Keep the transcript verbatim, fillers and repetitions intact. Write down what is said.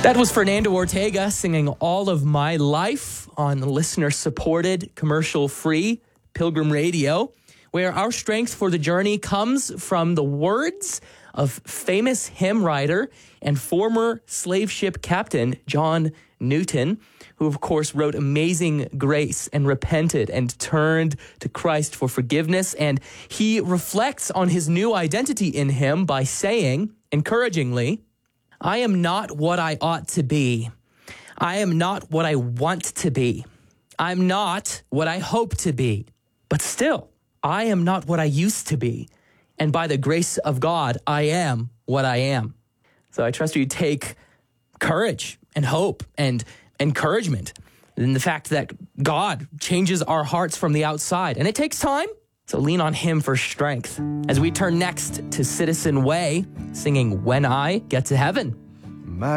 That was Fernando Ortega singing All of My Life on listener-supported, commercial-free Pilgrim Radio, where our strength for the journey comes from the words of famous hymn writer and former slave ship captain John Newton, who of course wrote Amazing Grace and repented and turned to Christ for forgiveness. And he reflects on his new identity in him by saying, encouragingly, I am not what I ought to be. I am not what I want to be. I'm not what I hope to be. But still, I am not what I used to be. And by the grace of God, I am what I am. So I trust you take courage and hope and encouragement in the fact that God changes our hearts from the outside. And it takes time, so lean on him for strength. As we turn next to Citizen Way, singing When I Get to Heaven.